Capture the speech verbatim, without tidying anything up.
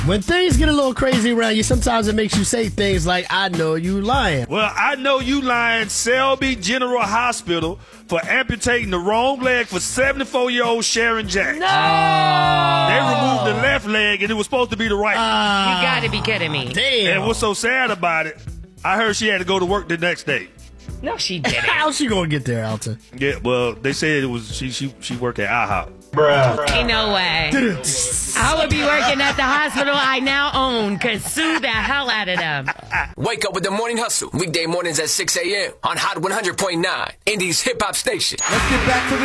When things get a little crazy around you, sometimes it makes you say things like, I know you lying. Well, I know you lying. Selby General Hospital for amputating the wrong leg for seventy-four-year-old Sharon Jack. No! They removed the left leg, and it was supposed to be the right. Uh, You gotta be kidding me. Damn. And what's so sad about it, I heard she had to go to work the next day. No, she didn't. How's she gonna get there, Alton? Yeah, well, they said it was she she she worked at IHOP. Ain't no way. I would be working at the hospital I now own, cause sue the hell out of them. Wake up with the Morning Hustle. Weekday mornings at six a.m. on Hot one hundred point nine, Indy's hip hop station. Let's get back to the